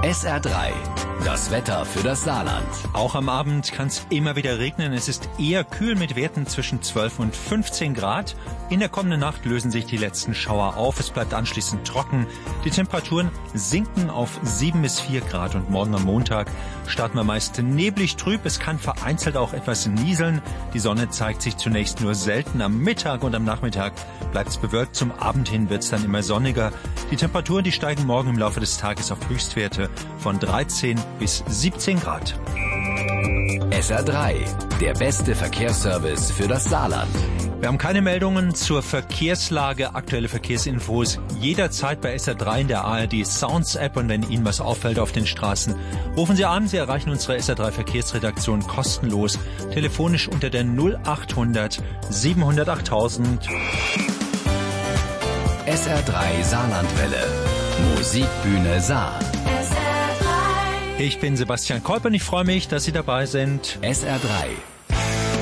SR3, das Wetter für das Saarland. Auch am Abend kann es immer wieder regnen. Es ist eher kühl mit Werten zwischen 12 und 15 Grad. In der kommenden Nacht lösen sich die letzten Schauer auf. Es bleibt anschließend trocken. Die Temperaturen sinken auf 7 bis 4 Grad. Und morgen am Montag starten wir meist neblig trüb. Es kann vereinzelt auch etwas nieseln. Die Sonne zeigt sich zunächst nur selten. Am Mittag und am Nachmittag bleibt es bewölkt. Zum Abend hin wird es dann immer sonniger. Die Temperaturen, die steigen morgen im Laufe des Tages auf Höchstwerte von 13 bis 17 Grad. SR3, der beste Verkehrsservice für das Saarland. Wir haben keine Meldungen zur Verkehrslage, aktuelle Verkehrsinfos jederzeit bei SR3 in der ARD Sounds App, und wenn Ihnen was auffällt auf den Straßen, rufen Sie an. Sie erreichen unsere SR3 Verkehrsredaktion kostenlos, telefonisch unter der 0800 700 8000. SR3 Saarlandwelle. Musikbühne Saar. Ich bin Sebastian Kolb und ich freue mich, dass Sie dabei sind. SR3